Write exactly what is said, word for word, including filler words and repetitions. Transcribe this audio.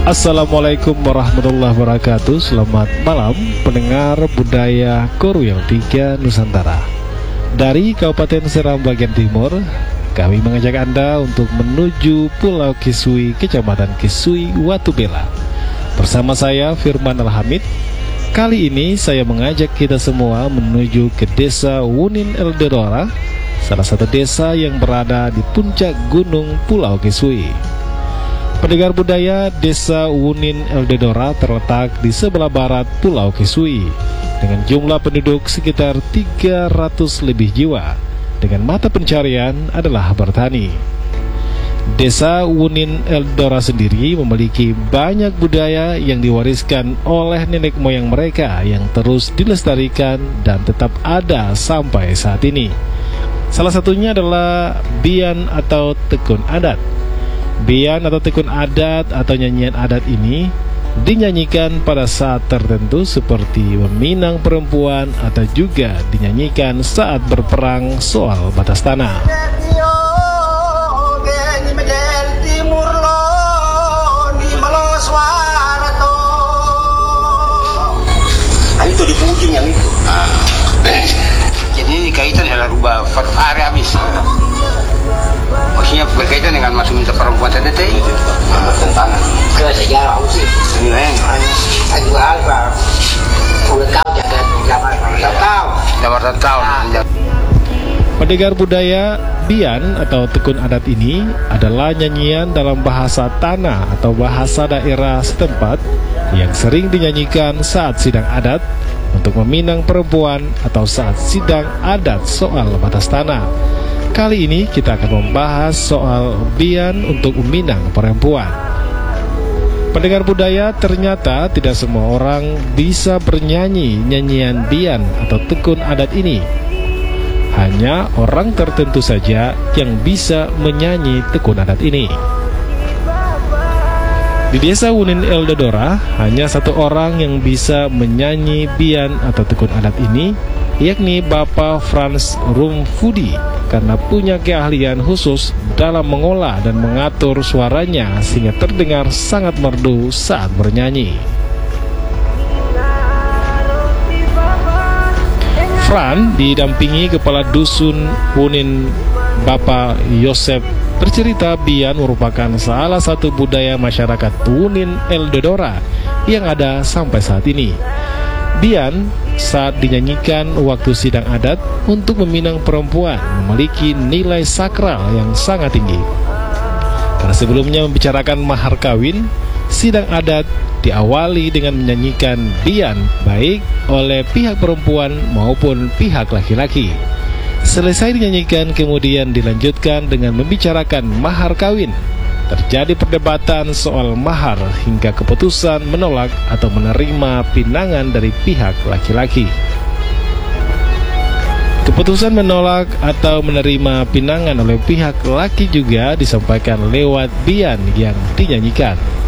Assalamualaikum warahmatullahi wabarakatuh. Selamat malam pendengar budaya Korwil tiga Nusantara. Dari Kabupaten Seram bagian timur, kami mengajak Anda untuk menuju Pulau Kisui, Kecamatan Kisui, Watubela. Bersama saya Firman Alhamid. Kali ini saya mengajak kita semua menuju ke Desa Wunin Eldedora, salah satu desa yang berada di puncak gunung Pulau Kisui. Pendengar budaya, Desa Wunin Eldedora terletak di sebelah barat Pulau Kisui dengan jumlah penduduk sekitar tiga ratus lebih jiwa. Dengan mata pencarian adalah bertani. Desa Wunin Eldedora sendiri memiliki banyak budaya yang diwariskan oleh nenek moyang mereka yang terus dilestarikan dan tetap ada sampai saat ini. Salah satunya adalah bian atau tekun adat. Bian atau tekun adat atau nyanyian adat ini dinyanyikan pada saat tertentu seperti meminang perempuan atau juga dinyanyikan saat berperang soal batas tanah. Itu dipuji yang itu. Jadi ini kaitan adalah rubah hari habis. Maksudnya berkaitan dengan masuk minta perempuan tadi teh tentang ke sejarah sih. Ini yang aku alfa. Udah tahu jaga jaga tahu. Jaga tahu. Pendengar budaya, bian atau tekun adat ini adalah nyanyian dalam bahasa tanah atau bahasa daerah setempat yang sering dinyanyikan saat sidang adat untuk meminang perempuan atau saat sidang adat soal batas tanah. Kali ini kita akan membahas soal bian untuk meminang perempuan. Pendengar budaya, ternyata tidak semua orang bisa bernyanyi nyanyian bian atau tekun adat ini. Hanya orang tertentu saja yang bisa menyanyi tekun adat ini. Di Desa Wunin Eldedora, hanya satu orang yang bisa menyanyi bian atau tekun adat ini, yakni Bapak Frans Rumfudi, karena punya keahlian khusus dalam mengolah dan mengatur suaranya sehingga terdengar sangat merdu saat bernyanyi. Fran didampingi Kepala Dusun Wunin Bapak Yosep bercerita bian merupakan salah satu budaya masyarakat Wunin Eldedora yang ada sampai saat ini. Bian saat dinyanyikan waktu sidang adat untuk meminang perempuan memiliki nilai sakral yang sangat tinggi. Karena sebelumnya membicarakan mahar kawin, sidang adat diawali dengan menyanyikan bian baik oleh pihak perempuan maupun pihak laki-laki. Selesai dinyanyikan kemudian dilanjutkan dengan membicarakan mahar kawin. Terjadi perdebatan soal mahar hingga keputusan menolak atau menerima pinangan dari pihak laki-laki. Keputusan menolak atau menerima pinangan oleh pihak laki juga disampaikan lewat bian yang dinyanyikan.